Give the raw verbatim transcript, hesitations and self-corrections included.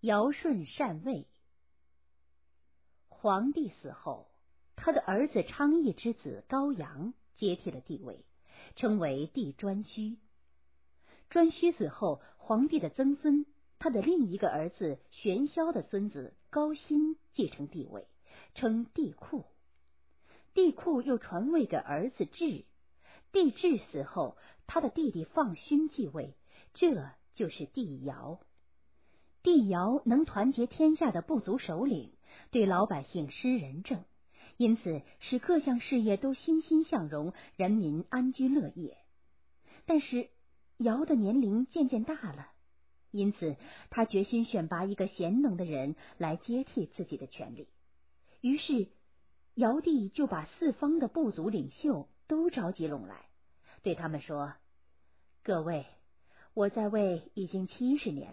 尧舜禅位。皇帝死后，他的儿子昌邑之子高阳接替了帝位，称为帝颛顼。颛顼死后，皇帝的曾孙，他的另一个儿子玄霄的孙子高辛继承帝位，称帝喾。帝喾又传位给儿子智，帝智死后，他的弟弟放勋继位，这就是帝尧。帝尧能团结天下的部族首领，对老百姓施仁政，因此使各项事业都欣欣向荣，人民安居乐业。但是尧的年龄渐渐大了，因此他决心选拔一个贤能的人来接替自己的权力。于是尧帝就把四方的部族领袖都召集拢来，对他们说：各位，我在位已经七十年